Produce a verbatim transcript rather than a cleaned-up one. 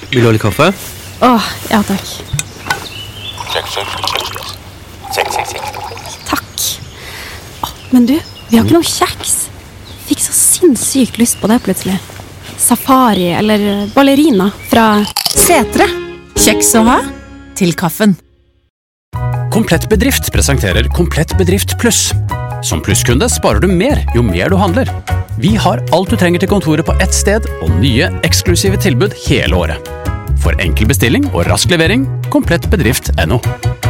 Vil du ha litt kaffe? Åh, ja takk. Check, check, check. Check, check, check. Takk. Åh, men du, vi har ikke noe kjeks. Fikk så sinnssykt lyst på det plutselig. Safari eller ballerina fra Setre. Kjeks å ha til kaffen. Komplett Bedrift presenterer Komplett Bedrift Pluss. Som plusskunde sparer du mer jo mer du handler. Vi har alt du trenger til kontoret på ett sted, og nye, eksklusive tilbud hele året. For enkel bestilling og rask levering, komplett bedrift punktum no.